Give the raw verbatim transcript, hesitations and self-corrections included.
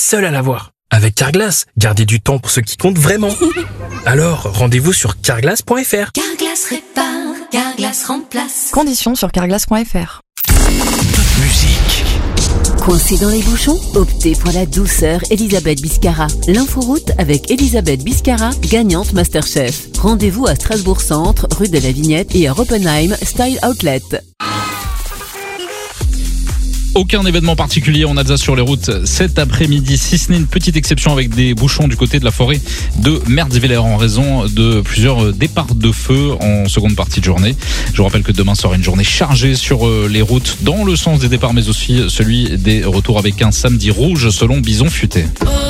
seul à l'avoir. Avec Carglass, gardez du temps pour ce qui compte vraiment. Alors, rendez-vous sur carglass point f r. Carglass répare, Carglass remplace. Conditions sur carglass point f r. Toute musique. Coincé dans les bouchons? Optez pour la douceur Elisabeth Biscara. L'inforoute avec Elisabeth Biscara, gagnante Masterchef. Rendez-vous à Strasbourg Centre, rue de la Vignette et à Oppenheim Style Outlet. Aucun événement particulier en Alsace sur les routes cet après-midi, si ce n'est une petite exception avec des bouchons du côté de la forêt de Mertzwiller en raison de plusieurs départs de feu en seconde partie de journée. Je vous rappelle que demain sera une journée chargée sur les routes dans le sens des départs mais aussi celui des retours avec un samedi rouge selon Bison Futé.